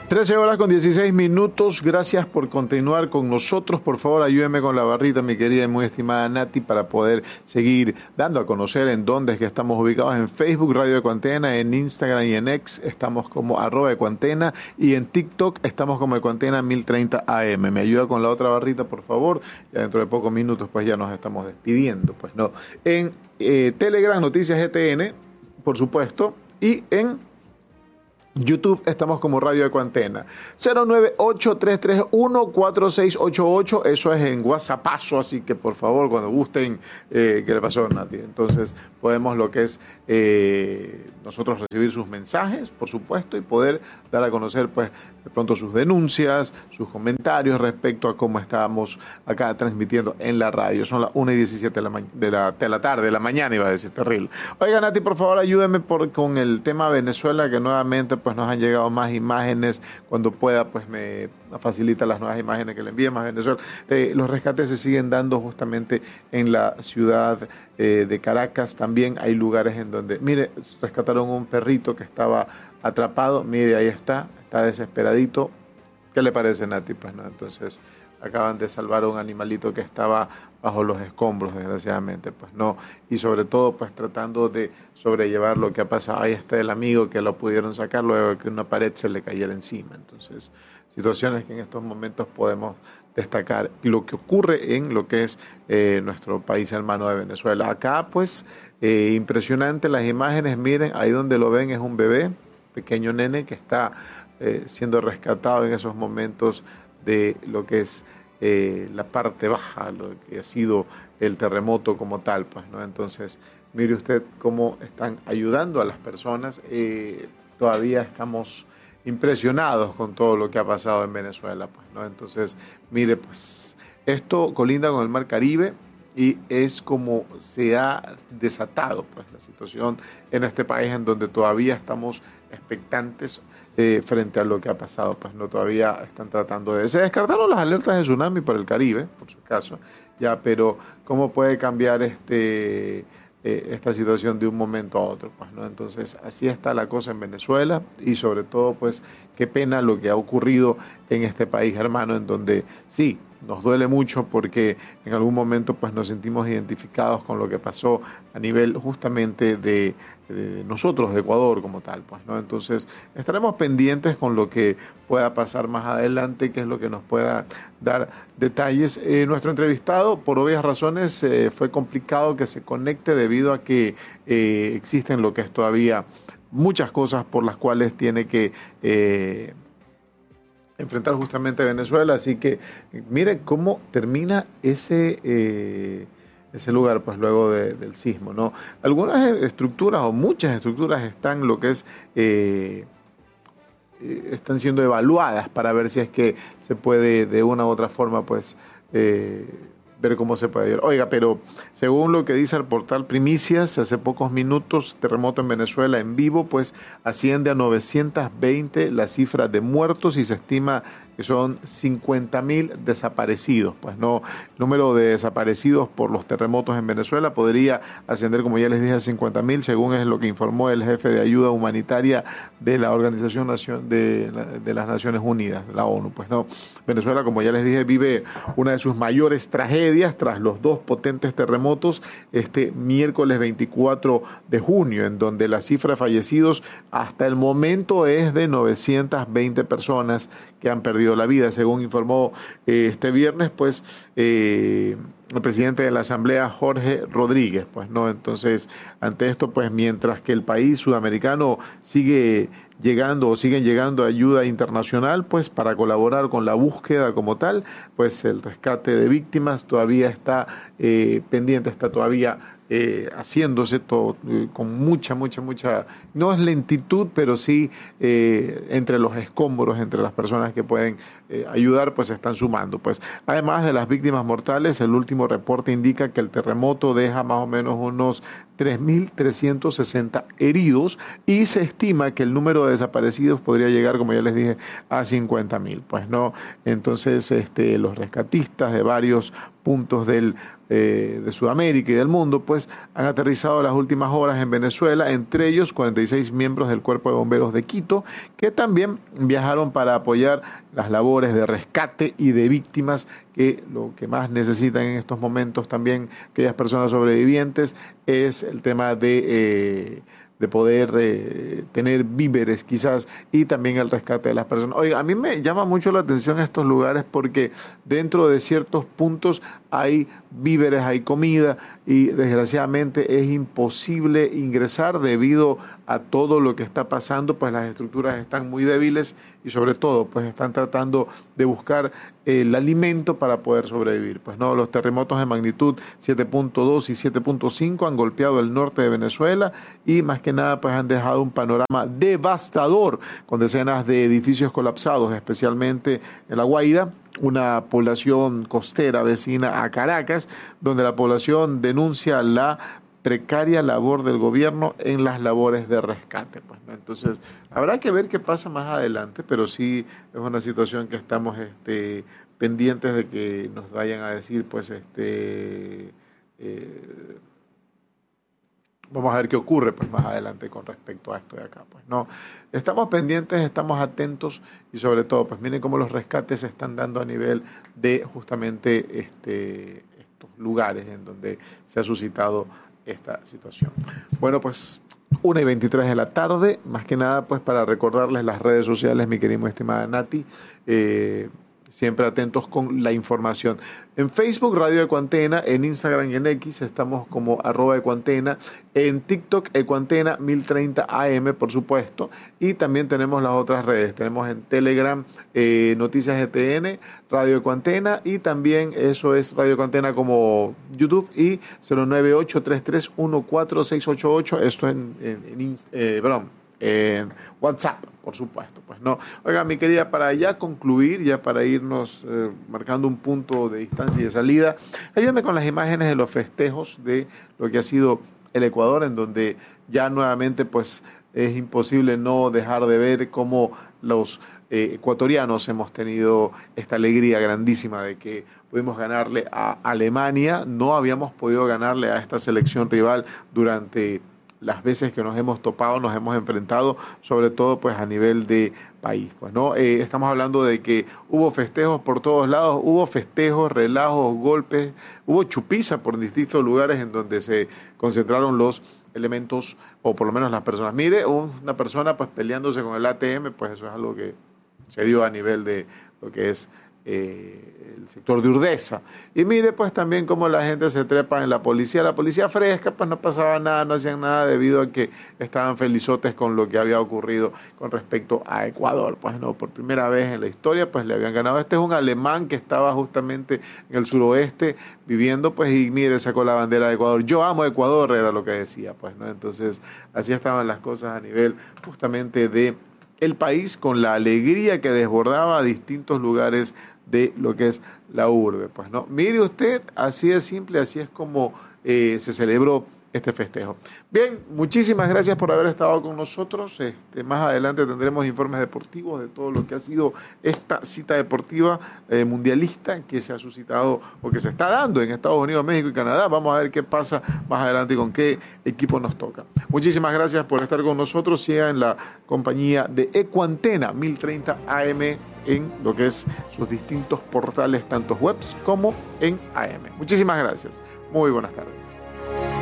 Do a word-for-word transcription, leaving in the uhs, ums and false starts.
trece horas con dieciséis minutos. Gracias por continuar con nosotros. Por favor, ayúdeme con la barrita, mi querida y muy estimada Nati, para poder seguir dando a conocer en dónde es que estamos ubicados. En Facebook, Radio Ecuantena, en Instagram y en X estamos como arroba Ecuantena, y en TikTok estamos como Ecuantena mil treinta A M. Me ayuda con la otra barrita, por favor. Ya dentro de pocos minutos pues ya nos estamos despidiendo. Pues no. En eh, Telegram, Noticias G T N, por supuesto, y en YouTube estamos como Radio Ecuantena. Cero nueve ocho, tres tres uno, cuatro seis ocho ocho. Eso es en WhatsAppazo, así que por favor, cuando gusten, eh, ¿qué le pasó, Nati? Entonces podemos lo que es eh, nosotros recibir sus mensajes, por supuesto, y poder dar a conocer pues de pronto sus denuncias, sus comentarios respecto a cómo estamos acá transmitiendo en la radio. Son las una y diecisiete de la, de, la, de la tarde, de la mañana, iba a decir, terrible. Oiga, Nati, por favor, ayúdeme por, con el tema Venezuela, que nuevamente pues nos han llegado más imágenes. Cuando pueda, pues me facilita las nuevas imágenes que le envíe más Venezuela. Eh, los rescates se siguen dando justamente en la ciudad eh, de Caracas. También hay lugares en donde, mire, rescataron un perrito que estaba atrapado. Mire, ahí está, está desesperadito. ¿Qué le parece, Nati? Pues no, entonces acaban de salvar a un animalito que estaba bajo los escombros, desgraciadamente, pues no, y sobre todo pues tratando de sobrellevar lo que ha pasado. Ahí está el amigo que lo pudieron sacar luego de que una pared se le cayera encima. Entonces, situaciones que en estos momentos podemos destacar lo que ocurre en lo que es eh, nuestro país hermano de Venezuela. Acá pues eh, impresionante las imágenes. Miren, ahí donde lo ven es un bebé, pequeño nene que está eh, siendo rescatado en esos momentos de lo que es eh, la parte baja, lo que ha sido el terremoto como tal, pues, ¿no? Entonces, mire usted cómo están ayudando a las personas. Eh, todavía estamos impresionados con todo lo que ha pasado en Venezuela, pues, ¿no? Entonces, mire, pues, esto colinda con el Mar Caribe y es como se ha desatado, pues, la situación en este país, en donde todavía estamos expectantes eh, frente a lo que ha pasado. Pues no, todavía están tratando de... Se descartaron las alertas de tsunami para el Caribe, por su caso, ya, pero ¿cómo puede cambiar este... Eh, esta situación de un momento a otro? Pues, ¿no? Entonces, así está la cosa en Venezuela, y sobre todo, pues, qué pena lo que ha ocurrido en este país hermano, en donde sí, nos duele mucho porque en algún momento pues nos sentimos identificados con lo que pasó a nivel justamente de, de nosotros, de Ecuador como tal, pues, ¿no? Entonces, estaremos pendientes con lo que pueda pasar más adelante, que es lo que nos pueda dar detalles. Eh, nuestro entrevistado, por obvias razones, eh, fue complicado que se conecte debido a que eh, existen lo que es todavía muchas cosas por las cuales tiene que eh, enfrentar justamente a Venezuela. Así que mire cómo termina ese eh, ese lugar, pues, luego de, del sismo, ¿no? Algunas estructuras o muchas estructuras están lo que es eh, están siendo evaluadas para ver si es que se puede de una u otra forma, pues, eh, ver cómo se puede ayudar. Oiga, pero según lo que dice el portal Primicias, hace pocos minutos, terremoto en Venezuela en vivo, pues asciende a novecientos veinte la cifra de muertos y se estima que son cincuenta mil desaparecidos. Pues no, el número de desaparecidos por los terremotos en Venezuela podría ascender, como ya les dije, a cincuenta mil, según es lo que informó el jefe de ayuda humanitaria de la Organización de, de las Naciones Unidas, la ONU. Pues no, Venezuela, como ya les dije, vive una de sus mayores tragedias tras los dos potentes terremotos este miércoles veinticuatro de junio, en donde la cifra de fallecidos hasta el momento es de novecientas veinte personas que han perdido la vida, según informó eh, este viernes, pues, eh, el presidente de la Asamblea, Jorge Rodríguez. Pues no, entonces, ante esto, pues, mientras que el país sudamericano sigue llegando o siguen llegando ayuda internacional, pues, para colaborar con la búsqueda como tal, pues el rescate de víctimas todavía está eh, pendiente, está todavía Eh, haciéndose todo eh, con mucha, mucha, mucha, no es lentitud, pero sí eh, entre los escombros, entre las personas que pueden eh, ayudar, pues se están sumando. Pues además de las víctimas mortales, el último reporte indica que el terremoto deja más o menos unos tres mil trescientos sesenta heridos y se estima que el número de desaparecidos podría llegar, como ya les dije, a cincuenta mil. Pues no, entonces este, los rescatistas de varios puntos del eh, de Sudamérica y del mundo, pues han aterrizado las últimas horas en Venezuela, entre ellos cuarenta y seis miembros del Cuerpo de Bomberos de Quito, que también viajaron para apoyar las labores de rescate y de víctimas, que lo que más necesitan en estos momentos también aquellas personas sobrevivientes es el tema de... Eh, de poder eh, tener víveres quizás, y también el rescate de las personas. Oiga, a mí me llama mucho la atención estos lugares porque dentro de ciertos puntos hay víveres, hay comida, y desgraciadamente es imposible ingresar debido a todo lo que está pasando, pues las estructuras están muy débiles y sobre todo pues están tratando de buscar el alimento para poder sobrevivir. Pues no, los terremotos de magnitud siete punto dos y siete punto cinco han golpeado el norte de Venezuela y más que nada pues han dejado un panorama devastador con decenas de edificios colapsados, especialmente en La Guaira, una población costera vecina a Caracas, donde la población denuncia la precaria labor del gobierno en las labores de rescate. Pues, ¿no? Entonces, habrá que ver qué pasa más adelante, pero sí es una situación que estamos este, pendientes de que nos vayan a decir, pues, este... Eh, vamos a ver qué ocurre pues más adelante con respecto a esto de acá. Pues no, estamos pendientes, estamos atentos y sobre todo, pues miren cómo los rescates se están dando a nivel de justamente este, estos lugares en donde se ha suscitado esta situación. Bueno, pues una y veintitrés de la tarde, más que nada pues para recordarles las redes sociales, mi querida estimada Nati, eh, siempre atentos con la información. En Facebook, Radio Ecuantena, en Instagram y en X estamos como arroba Ecuantena, en TikTok, Ecuantena mil treinta A M, por supuesto, y también tenemos las otras redes. Tenemos en Telegram, eh, Noticias G T N, Radio Ecuantena, y también eso es Radio Ecuantena como YouTube, y cero nueve ocho tres tres uno cuatro seis ocho ocho, esto en, en, en eh, perdón, en WhatsApp, por supuesto. Pues no. Oiga, mi querida, para ya concluir, ya para irnos eh, marcando un punto de distancia y de salida, ayúdame con las imágenes de los festejos de lo que ha sido el Ecuador, en donde ya nuevamente pues es imposible no dejar de ver cómo los eh, ecuatorianos hemos tenido esta alegría grandísima de que pudimos ganarle a Alemania. No habíamos podido ganarle a esta selección rival durante las veces que nos hemos topado, nos hemos enfrentado, sobre todo pues a nivel de país. Pues, ¿no? Eh, estamos hablando de que hubo festejos por todos lados, hubo festejos, relajos, golpes, hubo chupiza por distintos lugares en donde se concentraron los elementos, o por lo menos las personas. Mire, una persona pues peleándose con el A T M, pues eso es algo que se dio a nivel de lo que es Eh, el sector de Urdesa. Y mire pues también cómo la gente se trepa en la policía. La policía fresca, pues no pasaba nada, no hacían nada debido a que estaban felizotes con lo que había ocurrido con respecto a Ecuador. Pues no, por primera vez en la historia pues le habían ganado. Este es un alemán que estaba justamente en el suroeste viviendo, pues, y mire, sacó la bandera de Ecuador. Yo amo Ecuador, era lo que decía, pues, ¿no? Entonces, así estaban las cosas a nivel justamente de el país, con la alegría que desbordaba a distintos lugares de lo que es la urbe. Pues no, mire usted, así de simple, así es como eh, se celebró este festejo. Bien, muchísimas gracias por haber estado con nosotros. Este, más adelante tendremos informes deportivos de todo lo que ha sido esta cita deportiva eh, mundialista que se ha suscitado o que se está dando en Estados Unidos, México y Canadá. Vamos a ver qué pasa más adelante y con qué equipo nos toca. Muchísimas gracias por estar con nosotros. Siga en la compañía de Ecuantena mil treinta A M en lo que es sus distintos portales, tanto webs como en A M. Muchísimas gracias. Muy buenas tardes.